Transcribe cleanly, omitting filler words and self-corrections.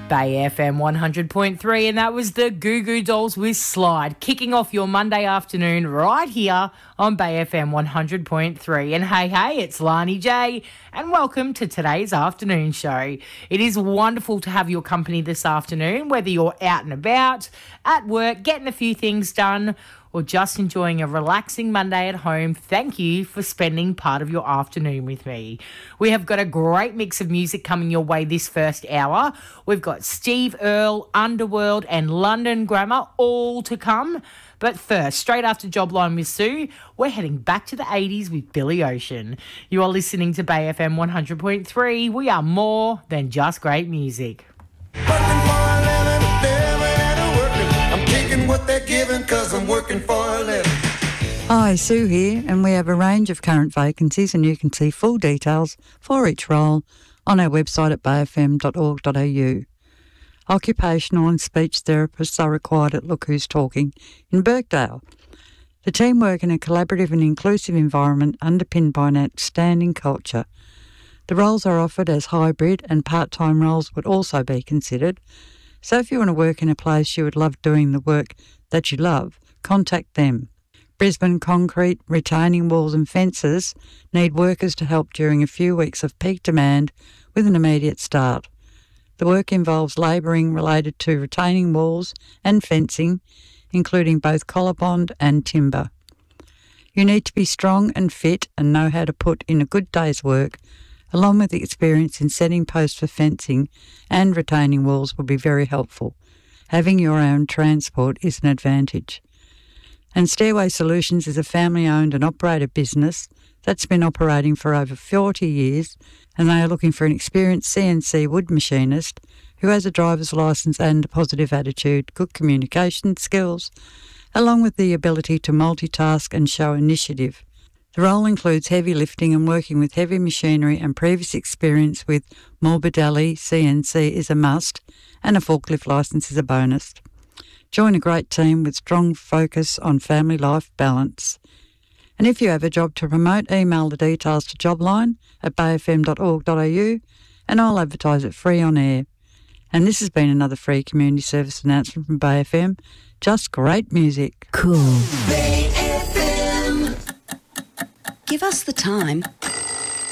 Bay FM 100.3, and that was the Goo Goo Dolls with Slide, kicking off your Monday afternoon right here on Bay FM 100.3. And hey, it's Lani J, and welcome to today's afternoon show. It is wonderful to have your company this afternoon, whether you're out and about, at work, getting a few things done, or just enjoying a relaxing Monday at home. Thank you for spending part of your afternoon with me. We have got a great mix of music coming your way this first hour. We've got Steve Earle, Underworld and London Grammar all to come. But first, straight after Jobline with Sue, we're heading back to the 80s with Billy Ocean. You are listening to Bay FM 100.3. We are more than just great music. What they're giving, 'cause I'm working for a living. Hi, Sue here, and we have a range of current vacancies, and you can see full details for each role on our website at bayfm.org.au. Occupational and speech therapists are required at Look Who's Talking in Birkdale. The team work in a collaborative and inclusive environment underpinned by an outstanding culture. The roles are offered as hybrid, and part-time roles would also be considered. So if you want to work in a place you would love doing the work that you love, contact them. Brisbane Concrete, Retaining Walls and Fences need workers to help during a few weeks of peak demand with an immediate start. The work involves labouring related to retaining walls and fencing, including both collar bond and timber. You need to be strong and fit and know how to put in a good day's work, along with the experience in setting posts for fencing and retaining walls will be very helpful. Having your own transport is an advantage. And Stairway Solutions is a family-owned and operated business that's been operating for over 40 years, and they are looking for an experienced CNC wood machinist who has a driver's licence and a positive attitude, good communication skills, along with the ability to multitask and show initiative. The role includes heavy lifting and working with heavy machinery, and previous experience with Morbidelli CNC is a must, and a forklift licence is a bonus. Join a great team with strong focus on family life balance. And if you have a job to promote, email the details to Jobline at bayfm.org.au and I'll advertise it free on air. And this has been another free community service announcement from Bay FM. Just great music. Cool. Give us the time.